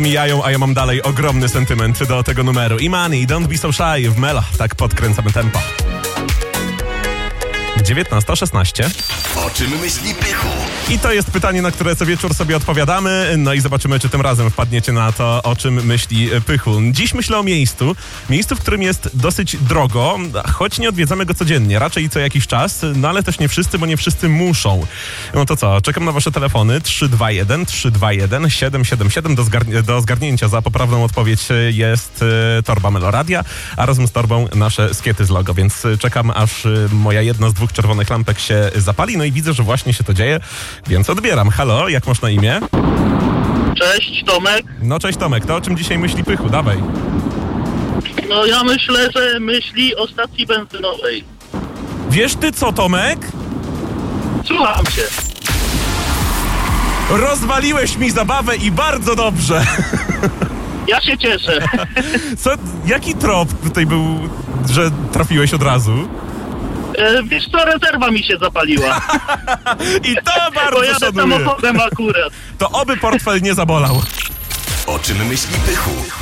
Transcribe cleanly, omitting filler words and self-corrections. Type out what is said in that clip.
mijają, a ja mam dalej ogromny sentyment do tego numeru. Imani, Don't Be So Shy w Mela. Tak podkręcamy tempo. 19:16. O czym myśli Pychu? I to jest pytanie, na które co wieczór sobie odpowiadamy. No i zobaczymy, czy tym razem wpadniecie na to, o czym myśli Pychu. Dziś myślę o miejscu, w którym jest dosyć drogo, choć nie odwiedzamy go codziennie, raczej co jakiś czas, no ale też nie wszyscy, bo nie wszyscy muszą. No to co, czekam na wasze telefony 321 321 777 do zgarnięcia. Za poprawną odpowiedź jest torba Meloradia, a razem z torbą nasze skiety z logo, więc czekam, aż moja jedna z dwóch czerwonych lampek się zapali, no i widzę, że właśnie się to dzieje, więc odbieram. Halo, jak masz na imię? Cześć, Tomek. No cześć Tomek, to o czym dzisiaj myśli Pychu? Dawaj. No ja myślę, że myśli o stacji benzynowej. Wiesz ty co, Tomek? Słucham cię. Rozwaliłeś mi zabawę i bardzo dobrze. Ja się cieszę. Co, jaki trop tutaj był, że trafiłeś od razu? Wiesz co, rezerwa mi się zapaliła. I to bardzo Pojadę szanuję. samochodem akurat. To oby portfel nie zabolał. O czym myśli Pychu?